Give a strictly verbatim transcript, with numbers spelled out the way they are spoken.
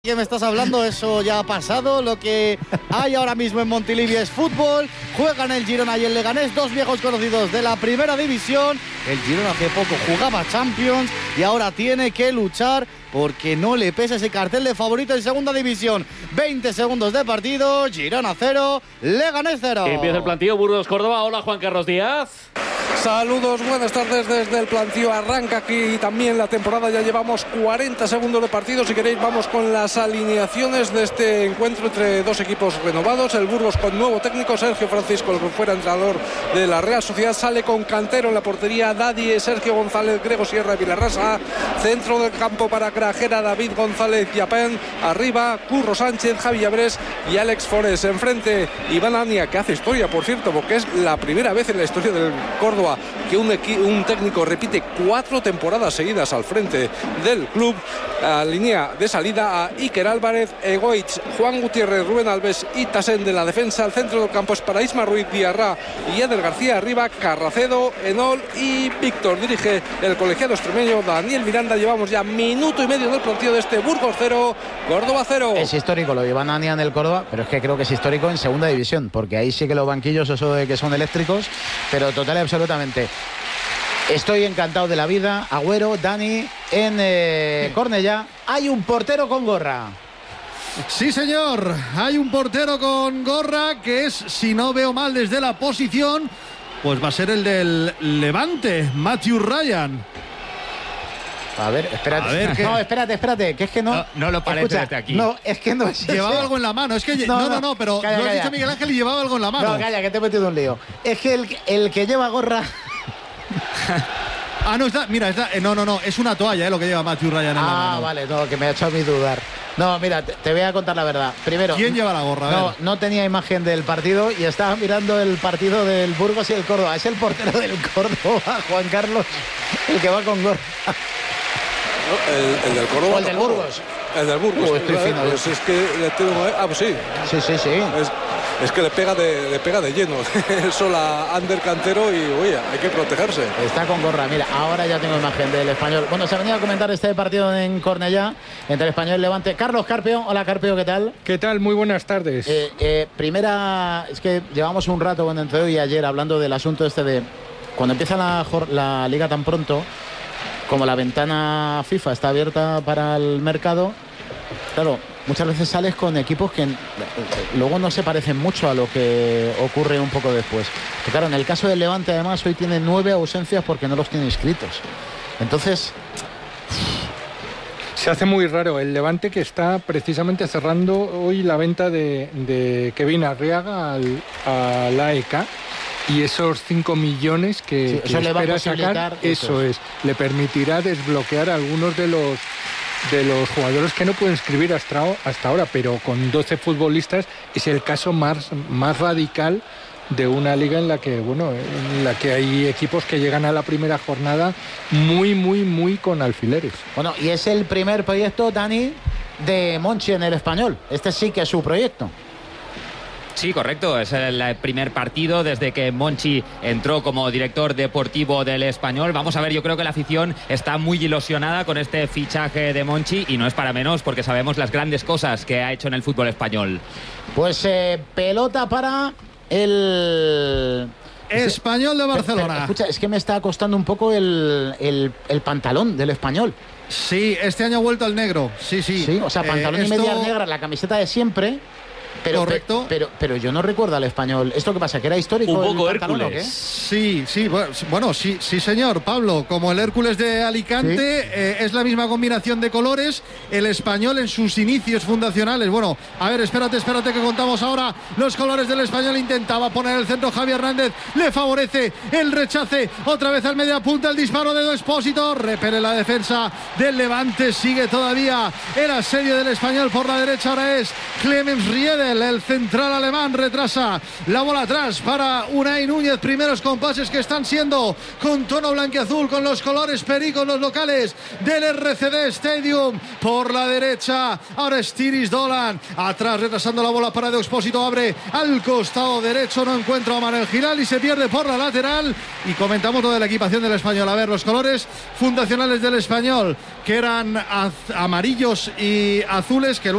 ¿Qué me estás hablando? Eso ya ha pasado. Lo que hay ahora mismo en Montilivi es fútbol. Juegan el Girona y el Leganés, dos viejos conocidos de la primera división. El Girona hace poco jugaba Champions y ahora tiene que luchar porque no le pesa ese cartel de favorito en segunda división. veinte segundos de partido, Girona cero, Leganés cero. Empieza el plantío, Burgos Córdoba. Hola, Juan Carlos Díaz. Saludos, buenas tardes desde el plantío. Arranca aquí también la temporada, ya llevamos cuarenta segundos de partido. Si queréis vamos con las alineaciones de este encuentro entre dos equipos renovados. El Burgos con nuevo técnico, Sergio Francisco, el que fuera entrenador de la Real Sociedad, sale con Cantero en la portería, Dadie, Sergio González, Grego Sierra y Vilarrasa. Centro del campo para Grajera, David González y Apén. Arriba, Curro Sánchez, Javi Llabrés y Alex Forés. Enfrente, Iván Ania, que hace historia, por cierto, porque es la primera vez en la historia del Córdoba que un, un técnico repite cuatro temporadas seguidas al frente del club. A línea de salida a Iker Álvarez, Egoitz, Juan Gutiérrez, Rubén Alves y Tasén de la defensa. El centro del campo es para Isma Ruiz, Diarra y Eder García. Arriba, Carracedo, Enol y Víctor. Dirige el colegiado extremeño Daniel Miranda. Llevamos ya minuto y medio del partido de este Burgos cero, Córdoba cero. Es histórico lo de Iván Ania en el Córdoba, pero es que creo que es histórico en segunda división, porque ahí sí que los banquillos, eso de que son eléctricos, pero total y absolutamente. Estoy encantado de la vida. Agüero, Dani, en eh, Cornellá hay un portero con gorra. Sí, señor, hay un portero con gorra que es, si no veo mal desde la posición, pues va a ser el del Levante, Matthew Ryan. A ver, espérate. A ver, ¿qué? No, espérate, espérate, que es que no. No, no lo parece Escucha, desde aquí. No, es que no es Llevaba ese. algo en la mano, es que. No, No, no, no, no, pero calla, lo has calla. dicho Miguel Ángel y llevaba algo en la mano. No, calla, que te he metido un lío. Es que el, el que lleva gorra. Ah, no, está, mira, está, eh, no, no, no, es una toalla, eh, lo que lleva Matthew Ryan en la Ah, mano. vale, no, que me ha hecho a mí dudar. No, mira, te, te voy a contar la verdad. Primero, ¿Quién lleva la gorra? A No, ver. no tenía imagen del partido y estaba mirando el partido del Burgos y el Córdoba. Es el portero del Córdoba, Juan Carlos, el que va con gorra. El, el del Córdoba. O el del Burgos. El del Burgos. Uh, estoy fino, pues es que le tengo. Ah, pues sí. Sí, sí, sí. Es, es que le pega de, le pega de lleno. Eso la Ander Cantero y oye, hay que protegerse. Está con gorra, mira, ahora ya tengo imagen del Español. Bueno, se venía a comentar este partido en Cornellá entre el Español y el Levante. Carlos Carpio, hola Carpio, ¿qué tal? ¿Qué tal? Muy buenas tardes. Eh, eh, primera, es que llevamos un rato, bueno, entre hoy y ayer hablando del asunto este de cuando empieza la, la liga tan pronto, como la ventana FIFA está abierta para el mercado, claro, muchas veces sales con equipos que luego no se parecen mucho a lo que ocurre un poco después. Pero claro, en el caso del Levante además hoy tiene nueve ausencias porque no los tiene inscritos. Entonces... Se hace muy raro. El Levante que está precisamente cerrando hoy la venta de, de Kevin Arriaga al, al A E K. Y esos cinco millones que, Sí, que eso le va a espera posibilitar, sacar, eso eso es. Le permitirá desbloquear a algunos de los de los jugadores que no pueden inscribir hasta, hasta ahora, pero con doce futbolistas es el caso más, más radical de una liga en la que, bueno, en la que hay equipos que llegan a la primera jornada muy, muy, muy con alfileres. Bueno, y es el primer proyecto, Dani, de Monchi en el Español. Este sí que es su proyecto. Sí, correcto. Es el primer partido desde que Monchi entró como director deportivo del Español. Vamos a ver, yo creo que la afición está muy ilusionada con este fichaje de Monchi y no es para menos porque sabemos las grandes cosas que ha hecho en el fútbol español. Pues eh, pelota para el... Español de Barcelona. Pero, escucha, es que me está costando un poco el, el, el pantalón del Español. Sí, este año ha vuelto al negro. Sí, sí. Sí, o sea, pantalón Eh, y medias esto- negras, la camiseta de siempre. Pero, Correcto. Pero, pero yo no recuerdo al Español. ¿Esto qué pasa? ¿Que era histórico? Un el poco pantalón, Hércules. o qué? Sí, sí, bueno, bueno, sí, sí, señor, Pablo, como el Hércules de Alicante, Sí. eh, es la misma combinación de colores, el Español en sus inicios fundacionales. Bueno, a ver, espérate, espérate que contamos ahora los colores del Español. Intentaba poner el centro Javi Hernández, le favorece el rechace, otra vez al media punta, el disparo de Do Expósito, repele la defensa del Levante, sigue todavía el asedio del Español por la derecha, ahora es Clemens Rieder Guedel, el central alemán, retrasa la bola atrás para Unai Núñez. Primeros compases que están siendo con tono blanquiazul, con los colores pericos, los locales del R C D Stadium. Por la derecha, ahora es Tiris Dolan. Atrás, retrasando la bola para De Expósito. Abre al costado derecho, no encuentra a Manel Gilal y se pierde por la lateral. Y comentamos lo de la equipación del Español. A ver, los colores fundacionales del Español, que eran amarillos y azules, que